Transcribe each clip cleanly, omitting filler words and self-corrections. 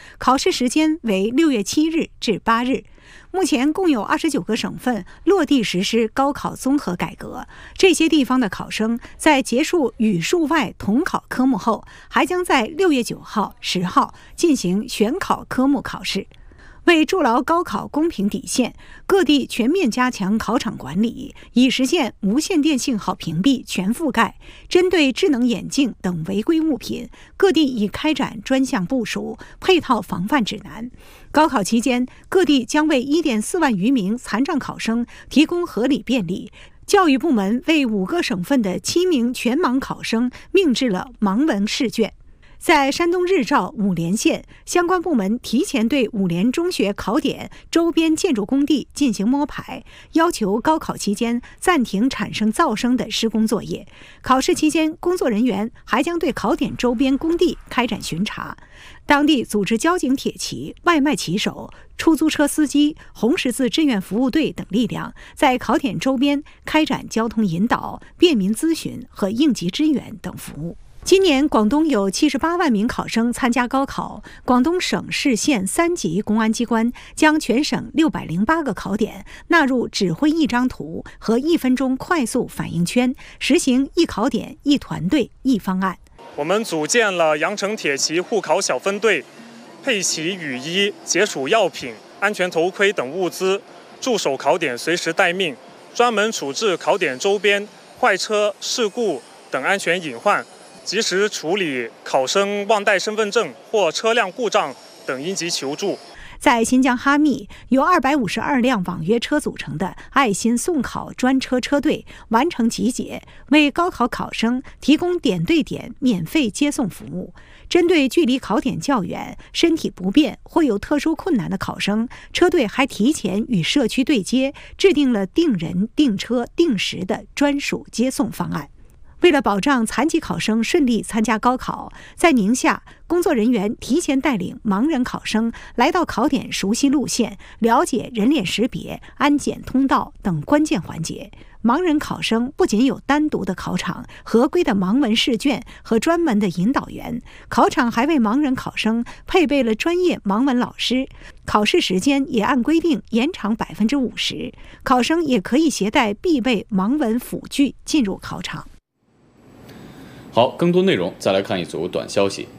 考试时间为6月7日至8日。目前共有29个省份落地实施高考综合改革，这些地方的考生在结束语数外统考科目后，还将在6月9号、10号进行选考科目考试。为筑牢高考公平底线，各地全面加强考场管理，以实现无线电信号屏蔽全覆盖。针对智能眼镜等违规物品，各地已开展专项部署，配套防范指南。高考期间，各地将为1.4万余名残障考生提供合理便利。教育部门为5个省份的7名全盲考生命制了盲文试卷。在山东日照五莲县，相关部门提前对五莲中学考点周边建筑工地进行摸排，要求高考期间暂停产生噪声的施工作业。考试期间，工作人员还将对考点周边工地开展巡查。当地组织交警铁骑、外卖骑手、出租车司机、红十字志愿服务队等力量，在考点周边开展交通引导、便民咨询和应急支援等服务。今年广东有78万名考生参加高考，广东省市县3级公安机关将全省608个考点纳入指挥一张图和1分钟快速反应圈，实行一考点、一团队、一方案。 我们组建了羊城铁骑护考小分队，配齐雨衣、解暑药品、安全头盔等物资，驻守考点随时待命，专门处置考点周边坏车、事故等安全隐患，及时处理考生忘带身份证或车辆故障等应急求助。 在新疆哈密，由252辆网约车组成的爱心送考专车车队完成集结，为高考考生提供点对点免费接送服务。针对距离考点较远、身体不便或有特殊困难的考生，车队还提前与社区对接，制定了定人、定车、定时的专属接送方案。为了保障残疾考生顺利参加高考，在宁夏，工作人员提前带领盲人考生来到考点熟悉路线，了解人脸识别、安检通道等关键环节。盲人考生不仅有单独的考场、合规的盲文试卷和专门的引导员，考场还为盲人考生配备了专业盲文老师。考试时间也按规定延长50%，考生也可以携带必备盲文辅具进入考场。 好，更多内容再来看一组短消息。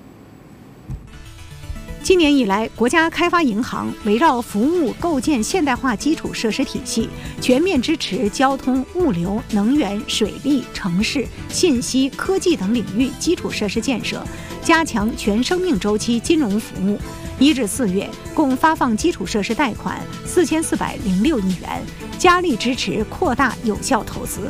今年以来，国家开发银行围绕服务构建现代化基础设施体系，全面支持交通、物流、能源、水利、城市、信息、科技等领域基础设施建设，加强全生命周期金融服务。1至4月，共发放基础设施贷款4406亿元，加力支持扩大有效投资。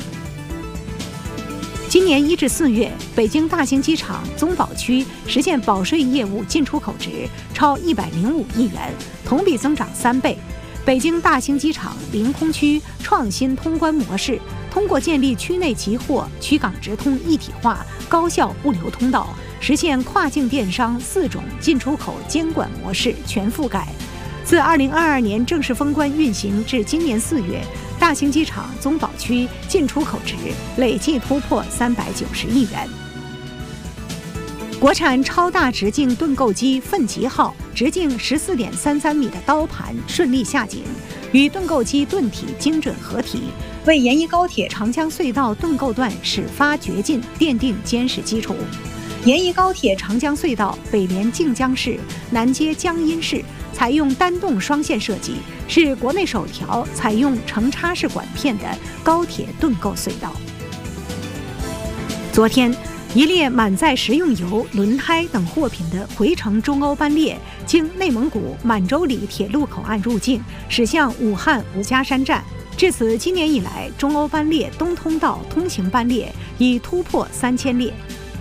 今年1至4月，北京大兴机场综保区实现保税业务进出口值超105亿元，同比增长3倍。北京大兴机场临空区创新通关模式，通过建立区内集货、区港直通一体化高效物流通道，实现跨境电商4种进出口监管模式全覆盖。自2022年正式封关运行至今年4月，大兴机场综保区进出口值累计突破390亿元。国产超大直径盾构机奋楫号直径14.33米的刀盘顺利下井，与盾构机盾体精准合体，为沿宜高铁长江隧道盾构段始发掘进奠定坚实基础。沿宜高铁长江隧道北连靖江市，南接江阴市，采用单洞双线设计，是国内首条采用承插式管片的高铁盾构隧道。昨天，一列满载食用油、轮胎等货品的回程中欧班列，经内蒙古满洲里铁路口岸入境，驶向武汉吴家山站。至此，今年以来，中欧班列东通道通行班列已突破3000列。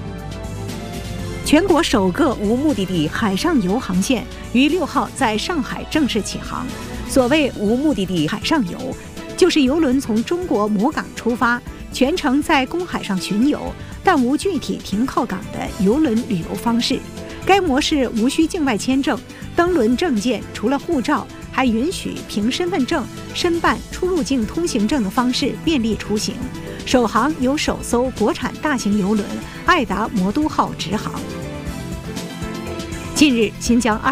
全国首个无目的地海上游航线于6号在上海正式启航。所谓无目的地海上游，就是邮轮从中国母港出发，全程在公海上巡游，但无具体停靠港的邮轮旅游方式。该模式无需境外签证，登轮证件除了护照，还允许凭身份证申办出入境通行证的方式便利出行。首航由首艘国产大型邮轮爱达魔都号直航。近日，新疆